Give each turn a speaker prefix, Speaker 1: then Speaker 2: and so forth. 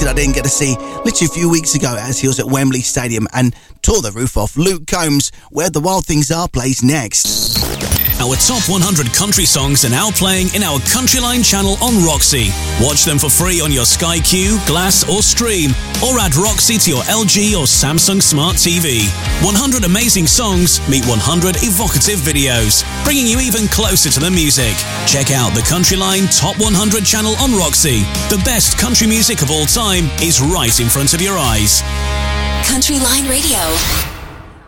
Speaker 1: legend I didn't get to see literally a few weeks ago as he was at Wembley Stadium and tore the roof off. Luke Combs, Where the Wild Things Are, plays next.
Speaker 2: Our top 100 country songs are now playing in our Countryline channel on Roxy. Watch them for free on your Sky Q, Glass or Stream, or add Roxy to your LG or Samsung Smart TV. 100 amazing songs meet 100 evocative videos, bringing you even closer to the music. Check out the Countryline Top 100 channel on Roxy. The best country music of all time is right in front of your eyes.
Speaker 3: Countryline Radio.